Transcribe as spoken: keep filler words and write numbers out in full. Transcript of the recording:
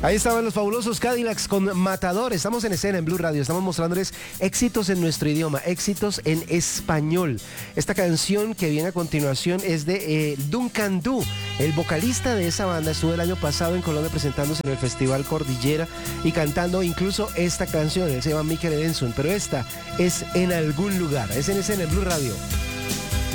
Ahí estaban los fabulosos Cadillacs con Matador. Estamos en escena en Blue Radio. Estamos mostrándoles éxitos en nuestro idioma, éxitos en español. Esta canción que viene a continuación es de eh, Duncan Du. El vocalista de esa banda estuvo el año pasado en Colombia presentándose en el Festival Cordillera y cantando incluso esta canción. Él se llama Mikel Edensson, pero esta es En Algún Lugar. Es en escena en Blue Radio.